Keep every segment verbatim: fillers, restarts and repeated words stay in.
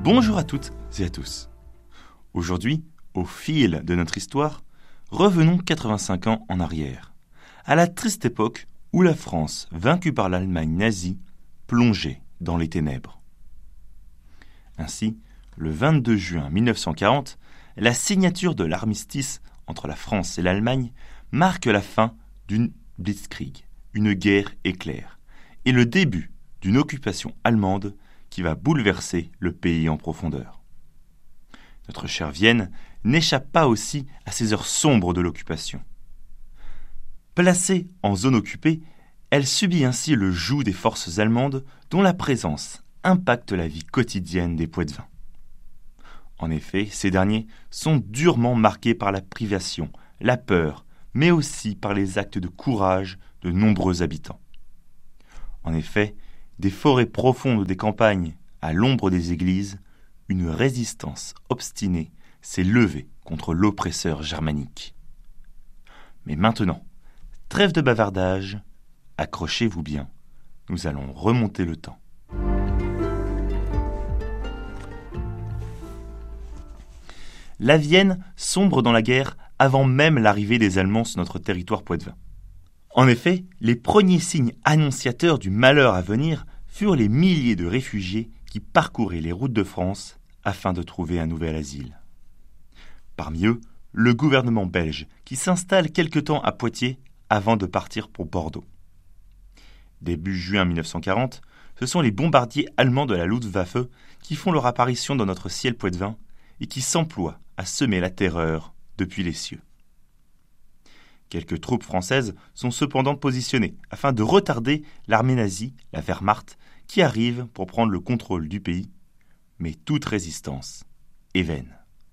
Bonjour à toutes et à tous. Aujourd'hui, au fil de notre histoire, revenons quatre-vingt-cinq ans en arrière, à la triste époque où la France, vaincue par l'Allemagne nazie, plongeait dans les ténèbres. Ainsi, le vingt-deux juin mille neuf cent quarante, la signature de l'armistice entre la France et l'Allemagne marque la fin d'une Blitzkrieg, une guerre éclair, et le début d'une occupation allemande qui va bouleverser le pays en profondeur. Notre chère Vienne n'échappe pas aussi à ces heures sombres de l'occupation. Placée en zone occupée, elle subit ainsi le joug des forces allemandes dont la présence impacte la vie quotidienne des Poitevins. En effet, ces derniers sont durement marqués par la privation, la peur, mais aussi par les actes de courage de nombreux habitants. En effet, des forêts profondes des campagnes, à l'ombre des églises, une résistance obstinée s'est levée contre l'oppresseur germanique. Mais maintenant, trêve de bavardage, accrochez-vous bien, nous allons remonter le temps. La Vienne sombre dans la guerre avant même l'arrivée des Allemands sur notre territoire poitevin. En effet, les premiers signes annonciateurs du malheur à venir furent les milliers de réfugiés qui parcouraient les routes de France afin de trouver un nouvel asile. Parmi eux, le gouvernement belge qui s'installe quelque temps à Poitiers avant de partir pour Bordeaux. Début juin mille neuf cent quarante, ce sont les bombardiers allemands de la Luftwaffe qui font leur apparition dans notre ciel poitevin et qui s'emploient à semer la terreur depuis les cieux. Quelques troupes françaises sont cependant positionnées afin de retarder l'armée nazie, la Wehrmacht, qui arrive pour prendre le contrôle du pays, mais toute résistance est vaine.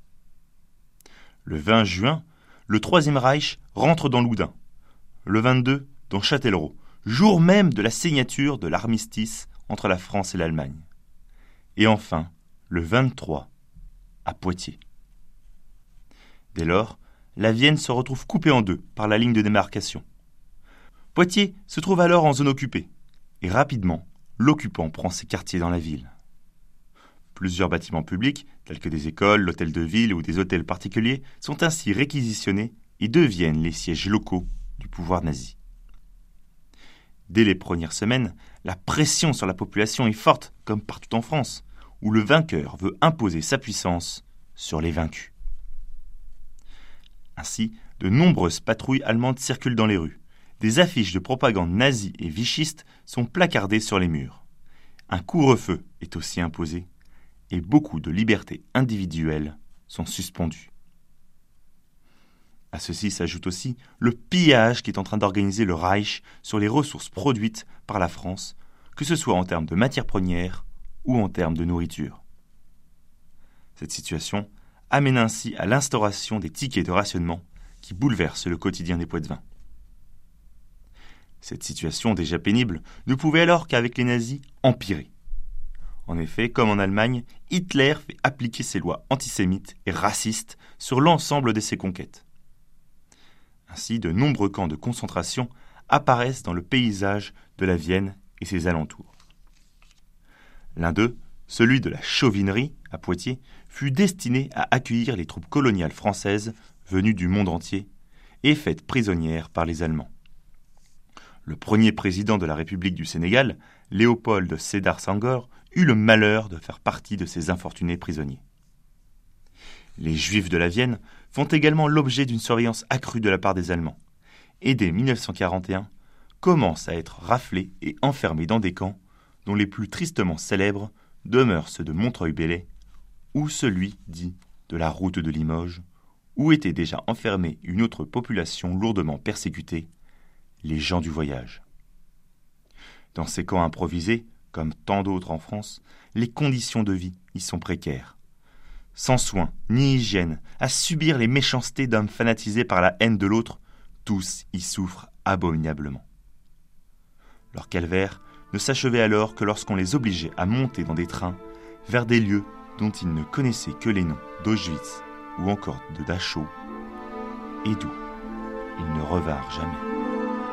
Le vingt juin, le Troisième Reich rentre dans l'Oudin, le vingt-deux dans Châtellerault, jour même de la signature de l'armistice entre la France et l'Allemagne, et enfin le vingt-trois à Poitiers. Dès lors, la Vienne se retrouve coupée en deux par la ligne de démarcation. Poitiers se trouve alors en zone occupée, et rapidement, l'occupant prend ses quartiers dans la ville. Plusieurs bâtiments publics, tels que des écoles, l'hôtel de ville ou des hôtels particuliers, sont ainsi réquisitionnés et deviennent les sièges locaux du pouvoir nazi. Dès les premières semaines, la pression sur la population est forte, comme partout en France, où le vainqueur veut imposer sa puissance sur les vaincus. Ainsi, de nombreuses patrouilles allemandes circulent dans les rues. Des affiches de propagande nazie et vichiste sont placardées sur les murs. Un couvre-feu est aussi imposé et beaucoup de libertés individuelles sont suspendues. À ceci s'ajoute aussi le pillage qui est en train d'organiser le Reich sur les ressources produites par la France, que ce soit en termes de matières premières ou en termes de nourriture. Cette situation amène ainsi à l'instauration des tickets de rationnement qui bouleversent le quotidien des Poitevins. Cette situation déjà pénible ne pouvait alors qu'avec les nazis empirer. En effet, comme en Allemagne, Hitler fait appliquer ses lois antisémites et racistes sur l'ensemble de ses conquêtes. Ainsi, de nombreux camps de concentration apparaissent dans le paysage de la Vienne et ses alentours. L'un d'eux, celui de la Chauvinerie, à Poitiers, fut destiné à accueillir les troupes coloniales françaises venues du monde entier et faites prisonnières par les Allemands. Le premier président de la République du Sénégal, Léopold Sédar Senghor, eut le malheur de faire partie de ces infortunés prisonniers. Les Juifs de la Vienne font également l'objet d'une surveillance accrue de la part des Allemands, et dès mille neuf cent quarante et un, commencent à être raflés et enfermés dans des camps dont les plus tristement célèbres demeurent ceux de Montreuil-Bellay ou celui dit de la route de Limoges, où était déjà enfermée une autre population lourdement persécutée, les gens du voyage. Dans ces camps improvisés, comme tant d'autres en France, les conditions de vie y sont précaires. Sans soins ni hygiène, à subir les méchancetés d'hommes fanatisés par la haine de l'autre, tous y souffrent abominablement. Leur calvaire ne s'achevait alors que lorsqu'on les obligeait à monter dans des trains vers des lieux dont ils ne connaissaient que les noms d'Auschwitz ou encore de Dachau, et d'où ils ne revinrent jamais.